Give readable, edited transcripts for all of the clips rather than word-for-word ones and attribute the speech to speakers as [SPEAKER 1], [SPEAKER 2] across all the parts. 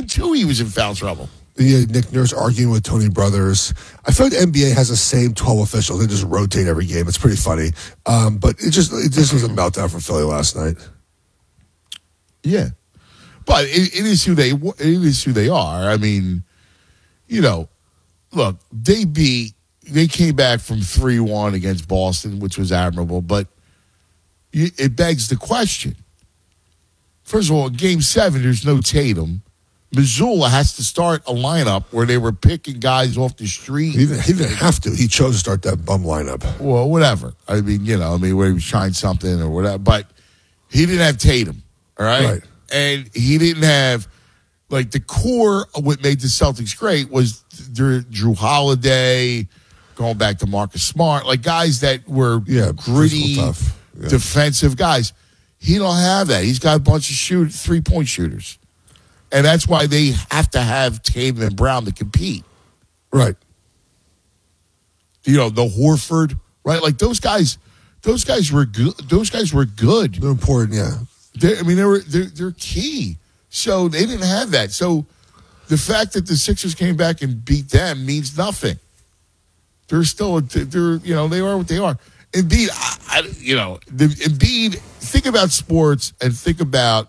[SPEAKER 1] game 2 he was in foul trouble.
[SPEAKER 2] Yeah, Nick Nurse arguing with Tony Brothers. I feel like the NBA has the same 12 officials. They just rotate every game. It's pretty funny. But it just was a meltdown for Philly last night.
[SPEAKER 1] Yeah, but it is who they are. I mean, look, they came back from 3-1 against Boston, which was admirable. But it begs the question. First of all, in Game 7, there's no Tatum. Missoula has to start a lineup where they were picking guys off the street.
[SPEAKER 2] He didn't have to. He chose to start that bum lineup.
[SPEAKER 1] Well, whatever. I mean, where he was trying something or whatever. But he didn't have Tatum, all right?
[SPEAKER 2] Right.
[SPEAKER 1] And he didn't have, the core of what made the Celtics great was Drew Holiday, going back to Marcus Smart, guys that were gritty,
[SPEAKER 2] tough. Yeah.
[SPEAKER 1] Defensive guys. He don't have that. He's got a bunch of 3-point shooters. And that's why they have to have Tatum and Brown to compete.
[SPEAKER 2] Right.
[SPEAKER 1] The Horford, right? Those guys were good. Those guys were good.
[SPEAKER 2] They're important, yeah.
[SPEAKER 1] They're key. So they didn't have that. So the fact that the Sixers came back and beat them means nothing. They're still, they are what they are. Embiid, Embiid, think about sports and think about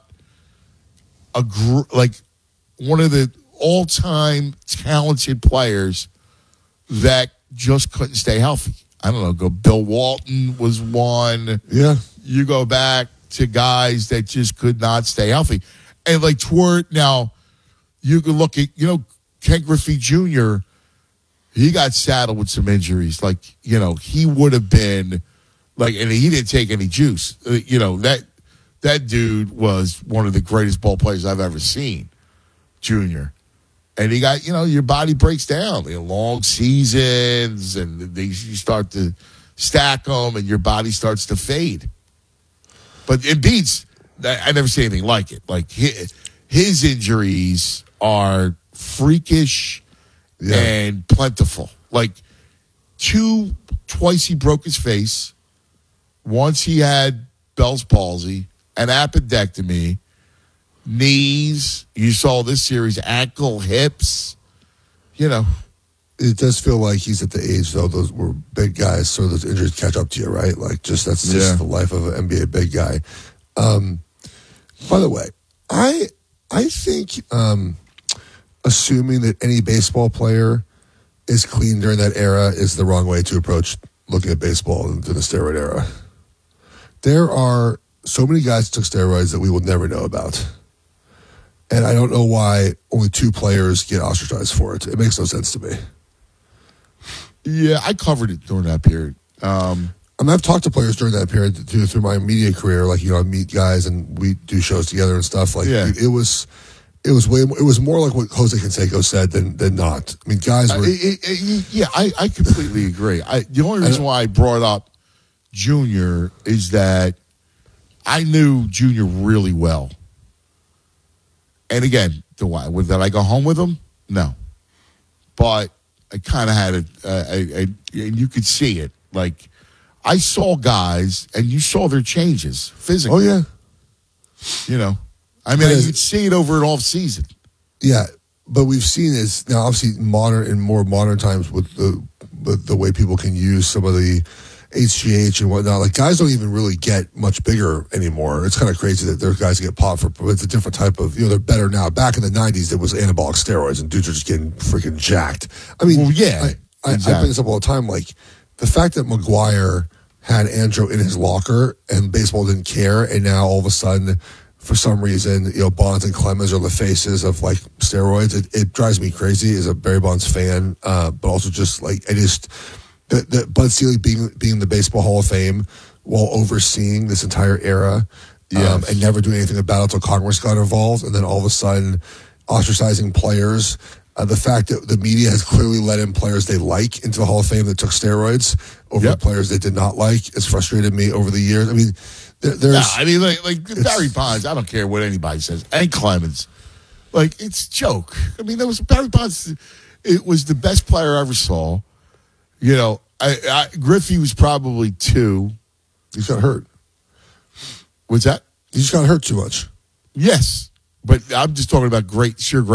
[SPEAKER 1] one of the all-time talented players that just couldn't stay healthy. I don't know. Bill Walton was one.
[SPEAKER 2] Yeah.
[SPEAKER 1] You go back to guys that just could not stay healthy. And toward now, you can look at, Ken Griffey Jr., he got saddled with some injuries. He would have been, and he didn't take any juice. That dude was one of the greatest ball players I've ever seen, Junior. And he got, your body breaks down. Long seasons, and you start to stack them, and your body starts to fade. But Embiid's, I never see anything like it. His injuries are freakish and plentiful. Twice he broke his face. Once he had Bell's palsy. An appendectomy, knees, you saw this series, ankle, hips,
[SPEAKER 2] It does feel like he's at the age, though, those were big guys, so those injuries catch up to you, right? That's just the life of an NBA big guy. By the way, I think assuming that any baseball player is clean during that era is the wrong way to approach looking at baseball in the steroid era. There are so many guys took steroids that we will never know about. And I don't know why only 2 players get ostracized for it. It makes no sense to me.
[SPEAKER 1] Yeah, I covered it during that period.
[SPEAKER 2] I've talked to players during that period through my media career. I meet guys and we do shows together and stuff. It was more like what Jose Canseco said than not. I mean, guys were.
[SPEAKER 1] I completely agree. The only reason why I brought up Junior is that I knew Junior really well. And again, did I go home with him? No. But I kind of had and you could see it. I saw guys, and you saw their changes physically.
[SPEAKER 2] Oh, yeah.
[SPEAKER 1] You'd see it over an off season.
[SPEAKER 2] Yeah, but we've seen this now, obviously, more modern times with the way people can use some of the HGH and whatnot. Guys don't even really get much bigger anymore. It's kind of crazy that there's guys that get popped but it's a different type of, they're better now. Back in the 90s, it was anabolic steroids, and dudes are just getting freaking jacked. I mean,
[SPEAKER 1] exactly.
[SPEAKER 2] I bring this up all the time. The fact that McGuire had Andro in his locker and baseball didn't care, and now all of a sudden, for some reason, Bonds and Clemens are the faces of steroids. It drives me crazy as a Barry Bonds fan, but also just that Bud Selig being the Baseball Hall of Fame while overseeing this entire era, and never doing anything about it until Congress got involved, and then all of a sudden ostracizing players. The fact that the media has clearly let in players they like into the Hall of Fame that took steroids over players they did not like has frustrated me over the years. I mean,
[SPEAKER 1] Barry Bonds, I don't care what anybody says, and Clemens. It's a joke. I mean, there was Barry Bonds. It was the best player I ever saw. Griffey was probably 2.
[SPEAKER 2] He got hurt.
[SPEAKER 1] What's that?
[SPEAKER 2] He just got hurt too much.
[SPEAKER 1] Yes, but I'm just talking about great